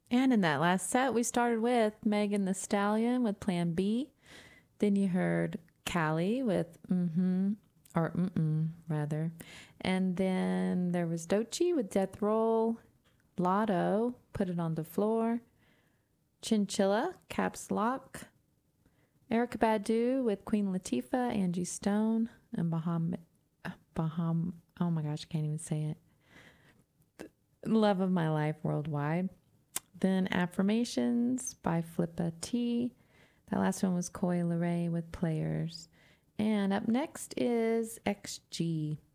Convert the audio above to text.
And in that last set, we started with Megan the Stallion with Plan B. Then you heard Callie with or rather. And then there was Doechii with Death Roll, Lotto, Put It on the Floor, Chinchilla, Caps Lock, Erykah Badu with Queen Latifah, Angie Stone, and oh my gosh, I can't even say it. Love of My Life Worldwide. Then Affirmations by Flippa T. That last one was Coi Leray with Players. And up next is XG